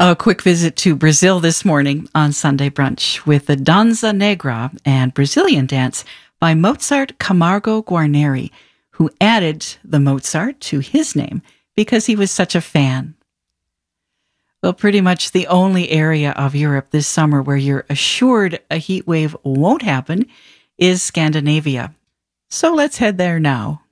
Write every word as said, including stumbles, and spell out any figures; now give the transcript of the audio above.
A quick visit to Brazil this morning on Sunday Brunch with the Danza Negra and Brazilian dance by Mozart Camargo Guarneri, who added the Mozart to his name because he was such a fan. Well, pretty much the only area of Europe this summer where you're assured a heat wave won't happen is Scandinavia. So let's head there now.